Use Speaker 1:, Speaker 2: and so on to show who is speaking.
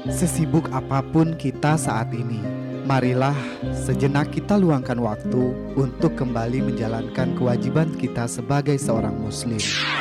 Speaker 1: Sesibuk apapun kita saat ini, marilah sejenak kita luangkan waktu untuk kembali menjalankan kewajiban kita sebagai seorang Muslim.